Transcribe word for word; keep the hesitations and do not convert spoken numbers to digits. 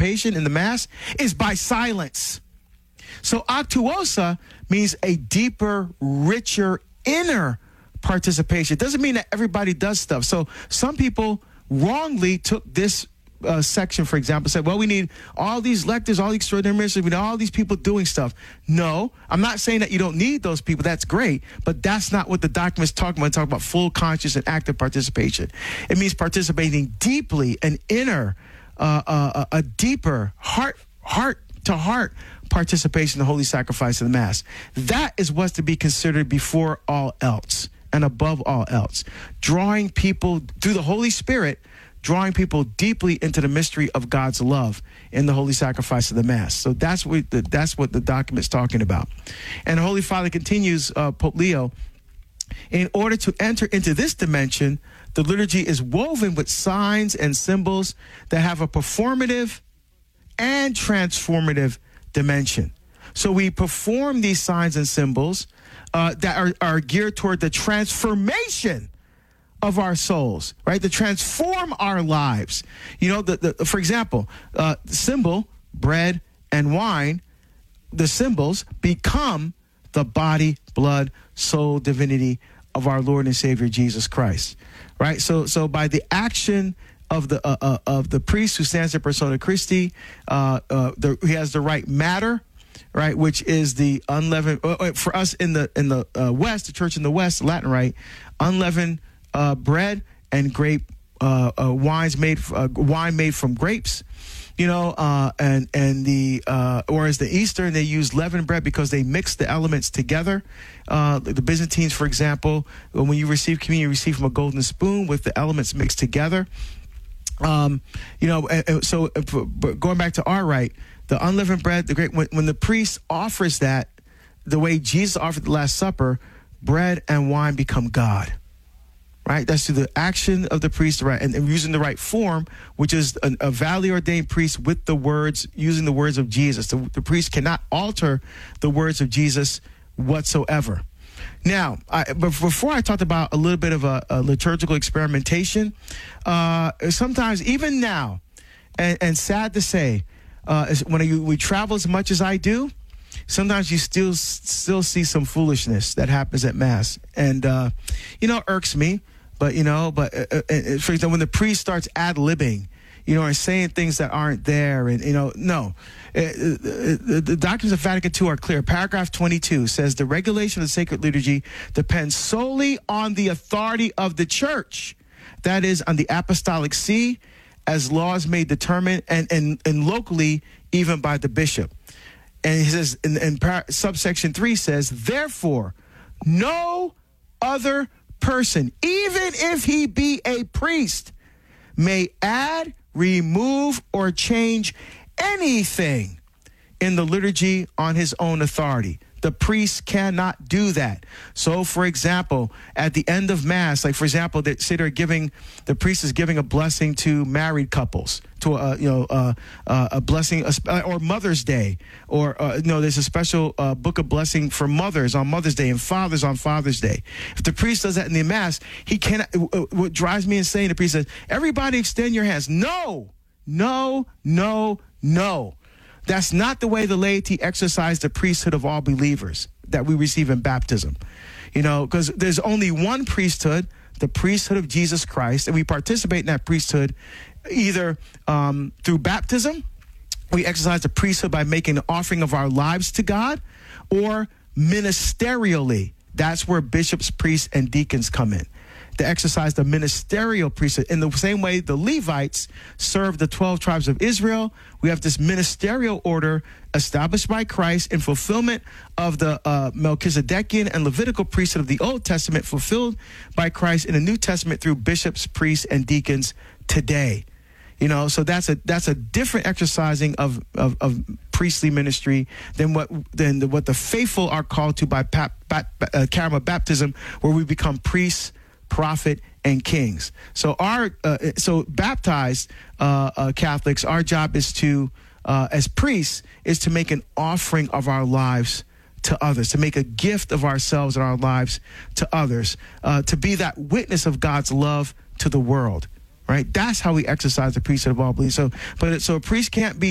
participation in the Mass is by silence. So actuosa means a deeper, richer, inner participation. It doesn't mean that everybody does stuff. So some people wrongly took this uh, section, for example, said, well, we need all these lectors, all these extraordinary ministers, we need all these people doing stuff. No, I'm not saying that you don't need those people. That's great. But that's not what the document's talking about. It's talking about full, conscious, and active participation. It means participating deeply, an inner, uh, uh, a deeper, heart, heart to heart participation in the holy sacrifice of the Mass. That is what's to be considered before all else and above all else. Drawing people through the Holy Spirit, drawing people deeply into the mystery of God's love in the holy sacrifice of the Mass. So that's what the, that's what the document's talking about. And the Holy Father continues, uh, Pope Leo, in order to enter into this dimension, the liturgy is woven with signs and symbols that have a performative and transformative dimension. So we perform these signs and symbols uh, that are, are geared toward the transformation of our souls, right? To transform our lives. You know, the, the, for example, uh, the symbol, bread and wine, the symbols become the body, blood, soul, divinity of our Lord and Savior Jesus Christ, right? So, so by the action of the uh, uh, of the priest who stands in persona Christi, uh, uh, the, he has the right matter, right, which is the unleavened. Uh, for us in the in the uh, West, the Church in the West, the Latin Rite, unleavened uh, bread and grape uh, uh, wines made uh, wine made from grapes, you know, uh, and and the uh, whereas the Eastern, they use leavened bread because they mix the elements together. Uh, the Byzantines, for example, when you receive communion, you receive from a golden spoon with the elements mixed together. Um, you know, so going back to our rite, the unleavened bread, the great when, when the priest offers that, the way Jesus offered the Last Supper, bread and wine become God. Right? That's through the action of the priest, right, and, and using the right form, which is a, a validly ordained priest with the words, using the words of Jesus. The, the priest cannot alter the words of Jesus whatsoever. Now, I, but before I talked about a little bit of a, a liturgical experimentation, uh, sometimes even now, and, and sad to say, uh, when you, we travel as much as I do, sometimes you still still see some foolishness that happens at Mass, and uh, you know, it irks me. But you know, but uh, uh, for example, when the priest starts ad-libbing, you know, and saying things that aren't there, and you know, no, uh, uh, the, the doctrines of Vatican Two are clear. Paragraph twenty-two says the regulation of the sacred liturgy depends solely on the authority of the Church, that is, on the Apostolic See, as laws may determine, and and, and locally even by the bishop. And he says, in, in par, subsection three says, therefore, no other person, even if he be a priest, may add, remove, or change anything in the liturgy on his own authority. The priest cannot do that. So, for example, at the end of Mass, like, for example, they say they're giving, the priest is giving a blessing to married couples, to a, you know, uh, uh, a blessing, uh, or Mother's Day, or, uh, you know, there's a special uh, book of blessing for mothers on Mother's Day and fathers on Father's Day. If the priest does that in the Mass, he cannot, what drives me insane, the priest says, everybody extend your hands. No, no, no, no. That's not the way the laity exercise the priesthood of all believers that we receive in baptism. You know, because there's only one priesthood, the priesthood of Jesus Christ, and we participate in that priesthood either um, through baptism, we exercise the priesthood by making an offering of our lives to God, or ministerially. That's where bishops, priests, and deacons come in, to exercise the ministerial priesthood. In the same way the Levites served the twelve tribes of Israel, we have this ministerial order established by Christ in fulfillment of the uh, Melchizedekian and Levitical priesthood of the Old Testament, fulfilled by Christ in the New Testament through bishops, priests, and deacons today. You know, so that's a that's a different exercising of of, of priestly ministry than what than the, what the faithful are called to by pap, bap, uh, charisma baptism, where we become priests, prophet, and kings. So our uh, so baptized uh, uh, Catholics, our job is to, uh, as priests, is to make an offering of our lives to others, to make a gift of ourselves and our lives to others, uh, to be that witness of God's love to the world. Right? That's how we exercise the priesthood of all believers. So, but so a priest can't be